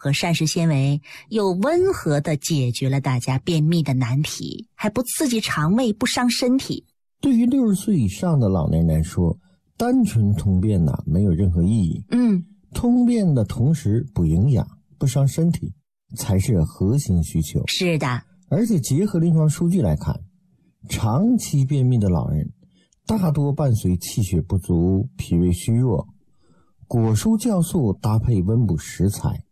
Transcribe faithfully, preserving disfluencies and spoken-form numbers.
和膳食纤维，又温和地解决了大家便秘的难题，还不刺激肠胃，不伤身体。 对于六十岁以上的老年人来说，单纯通便呢没有任何意义。 嗯， 通便的同时补营养、不伤身体才是核心需求。 是的， 而且结合临床数据来看，长期便秘的老人大多伴随气血不足、脾胃虚弱，果蔬酵素搭配温补食材，